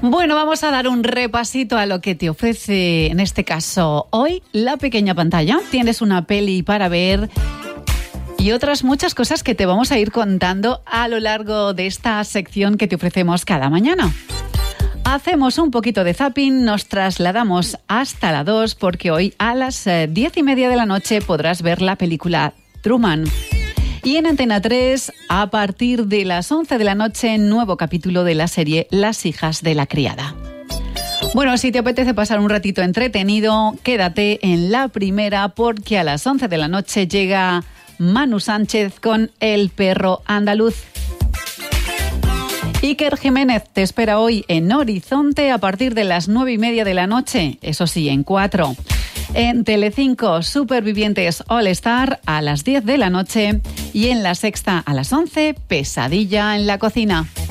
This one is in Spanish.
Bueno, vamos a dar un repasito a lo que te ofrece, en este caso, hoy, la pequeña pantalla. Tienes una peli para ver y otras muchas cosas que te vamos a ir contando a lo largo de esta sección que te ofrecemos cada mañana. Hacemos un poquito de zapping, nos trasladamos hasta la 2 porque hoy a las 10:30 de la noche podrás ver la película Truman. Y en Antena 3, a partir de las 11 de la noche, nuevo capítulo de la serie Las hijas de la criada. Bueno, si te apetece pasar un ratito entretenido, quédate en la primera porque a las 11 de la noche llega Manu Sánchez con El perro andaluz. Iker Jiménez te espera hoy en Horizonte a partir de las 9:30 de la noche, eso sí, en 4. En Telecinco, Supervivientes All Star a las 10 de la noche y en La Sexta a las 11, Pesadilla en la cocina.